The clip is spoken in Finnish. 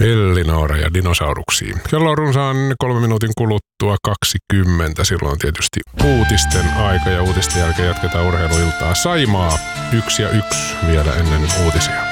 Elinora ja dinosauruksiin. Kello on runsaan 3 minuutin kuluttua 20. Silloin on tietysti uutisten aika ja uutisten jälkeen jatketaan urheiluiltaa. Saimaa 1-1 vielä ennen uutisia.